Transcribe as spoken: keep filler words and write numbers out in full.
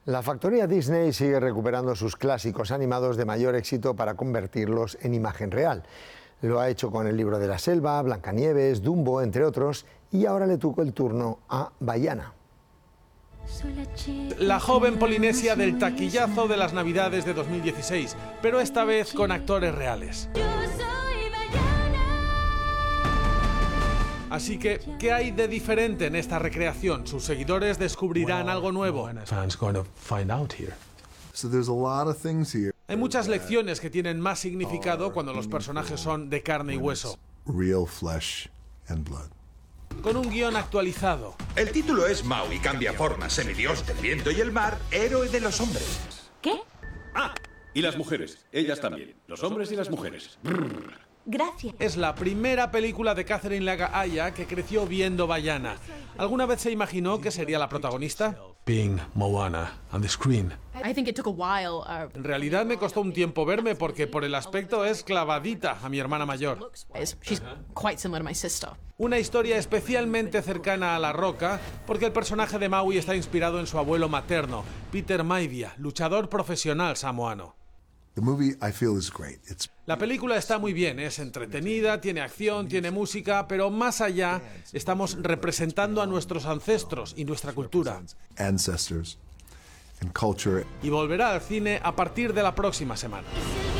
La factoría Disney sigue recuperando sus clásicos animados de mayor éxito para convertirlos en imagen real. Lo ha hecho con El libro de la selva, Blancanieves, Dumbo, entre otros, y ahora le tocó el turno a Vaiana. La joven polinesia del taquillazo de las Navidades de dos mil dieciséis, pero esta vez con actores reales. Así que, ¿qué hay de diferente en esta recreación? Sus seguidores descubrirán algo nuevo. Hay muchas lecciones que tienen más significado cuando los personajes son de carne y hueso. Con un guión actualizado. El título es Maui, cambia forma, semidios del viento y el mar, héroe de los hombres. ¿Qué? Ah, y las mujeres, ellas también, los hombres y las mujeres. Brrr. Gracias. Es la primera película de Catherine Laga-Aya que creció viendo Vaiana. ¿Alguna vez se imaginó que sería la protagonista? Being Moana on the screen. I think it took a while. Uh, En realidad me costó un tiempo verme porque por el aspecto es clavadita a mi hermana mayor. she's quite similar to my sister. Una historia especialmente cercana a La Roca porque el personaje de Maui está inspirado en su abuelo materno, Peter Maivia, luchador profesional samoano. The movie, I feel, is great. It's... La película está muy bien, es entretenida, tiene acción, tiene música, pero más allá estamos representando a nuestros ancestros y nuestra cultura. Ancestors and culture. Y volverá al cine a partir de la próxima semana.